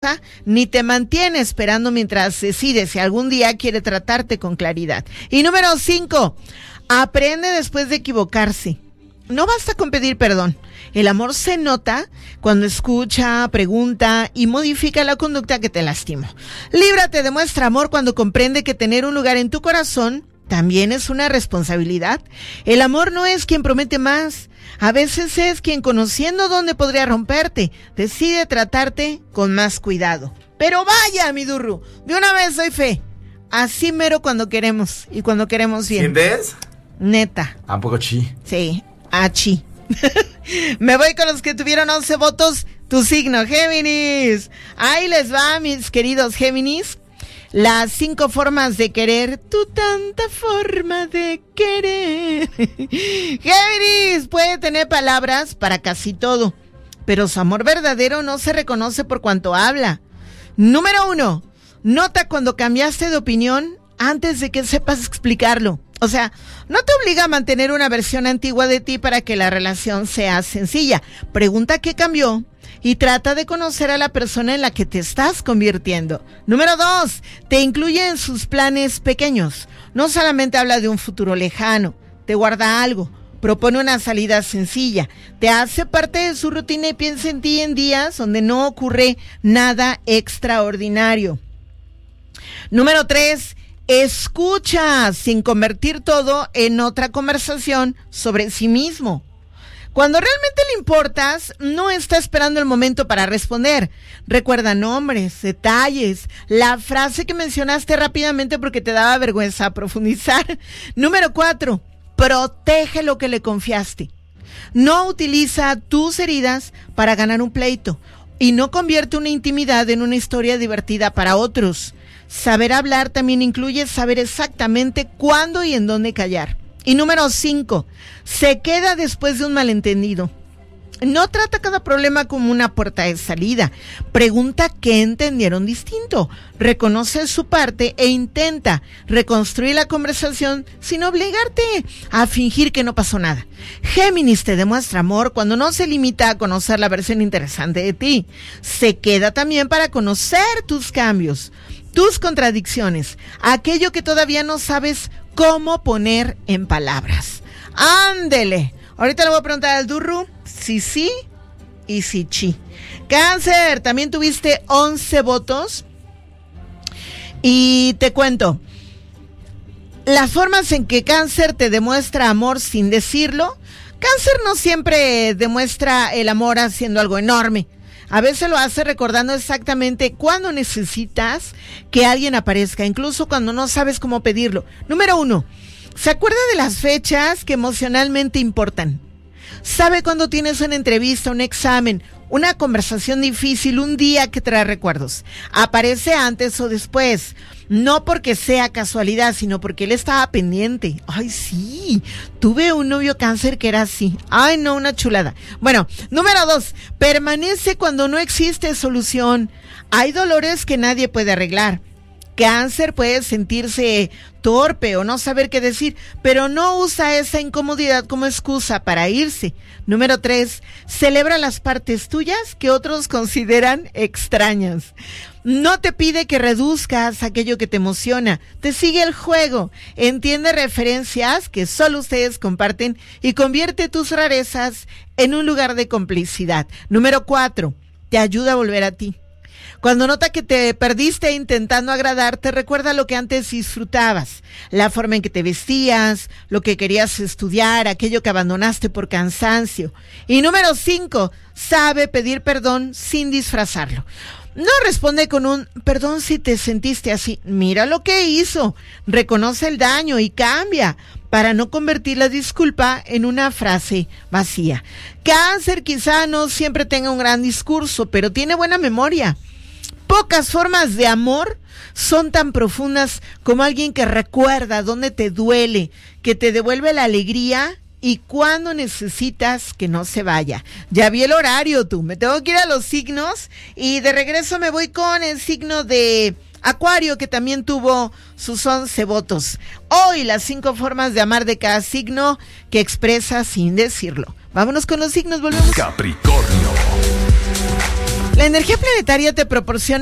ni te mantiene esperando mientras decide si algún día quiere tratarte con claridad. Y número 5, aprende después de equivocarse. No basta con pedir perdón. El amor se nota cuando escucha, pregunta y modifica la conducta que te lastimó. Líbrate, demuestra amor cuando comprende que tener un lugar en tu corazón también es una responsabilidad. El amor no es quien promete más. A veces es quien, conociendo dónde podría romperte, decide tratarte con más cuidado. Pero vaya, mi Durru, de una vez doy fe. Así mero cuando queremos, y cuando queremos bien. ¿Sientes? Neta. ¿A poco chi? Sí, achi. Me voy con los que tuvieron 11 votos. Tu signo, Géminis. Ahí les va, mis queridos Géminis. Las 5 formas de querer, tu tanta forma de querer. Géminis puede tener palabras para casi todo, pero su amor verdadero no se reconoce por cuanto habla. Número 1, nota cuando cambiaste de opinión antes de que sepas explicarlo. O sea, no te obliga a mantener una versión antigua de ti para que la relación sea sencilla. Pregunta qué cambió y trata de conocer a la persona en la que te estás convirtiendo. Número 2, te incluye en sus planes pequeños. No solamente habla de un futuro lejano, te guarda algo, propone una salida sencilla, te hace parte de su rutina y piensa en ti en días donde no ocurre nada extraordinario. Número 3, escucha sin convertir todo en otra conversación sobre sí mismo. Cuando realmente le importas, no está esperando el momento para responder. Recuerda nombres, detalles, la frase que mencionaste rápidamente porque te daba vergüenza profundizar. Número 4, protege lo que le confiaste. No utiliza tus heridas para ganar un pleito y no convierte una intimidad en una historia divertida para otros. Saber hablar también incluye saber exactamente cuándo y en dónde callar. Y número 5, se queda después de un malentendido. No trata cada problema como una puerta de salida. Pregunta qué entendieron distinto. Reconoce su parte e intenta reconstruir la conversación sin obligarte a fingir que no pasó nada. Géminis te demuestra amor cuando no se limita a conocer la versión interesante de ti. Se queda también para conocer tus cambios, tus contradicciones, aquello que todavía no sabes cómo poner en palabras. ¡Ándele! Ahorita le voy a preguntar al Durru si sí y si chi. Cáncer, también tuviste 11 votos. Y te cuento, las formas en que Cáncer te demuestra amor sin decirlo. Cáncer no siempre demuestra el amor haciendo algo enorme. A veces lo hace recordando exactamente cuándo necesitas que alguien aparezca, incluso cuando no sabes cómo pedirlo. Número 1, se acuerda de las fechas que emocionalmente importan. Sabe cuando tienes una entrevista, un examen, una conversación difícil, un día que trae recuerdos. Aparece antes o después. No porque sea casualidad, sino porque él estaba pendiente. Ay, sí, tuve un novio Cáncer que era así. Ay, no, una chulada. Bueno, número 2, permanece cuando no existe solución. Hay dolores que nadie puede arreglar. Cáncer puede sentirse torpe o no saber qué decir, pero no usa esa incomodidad como excusa para irse. Número 3, celebra las partes tuyas que otros consideran extrañas. No te pide que reduzcas aquello que te emociona, te sigue el juego, entiende referencias que solo ustedes comparten y convierte tus rarezas en un lugar de complicidad. Número 4, te ayuda a volver a ti. Cuando nota que te perdiste intentando agradar, te recuerda lo que antes disfrutabas, la forma en que te vestías, lo que querías estudiar, aquello que abandonaste por cansancio. Y número 5, sabe pedir perdón sin disfrazarlo. No responde con un perdón si te sentiste así. Mira lo que hizo, reconoce el daño y cambia para no convertir la disculpa en una frase vacía. Cáncer quizá no siempre tenga un gran discurso, pero tiene buena memoria. Pocas formas de amor son tan profundas como alguien que recuerda dónde te duele, que te devuelve la alegría y cuando necesitas que no se vaya. Ya vi el horario, tú. Me tengo que ir a los signos y de regreso me voy con el signo de Acuario, que también tuvo sus 11 votos. Hoy las 5 formas de amar de cada signo que expresa sin decirlo. Vámonos con los signos, volvemos. Capricornio. La energía planetaria te proporciona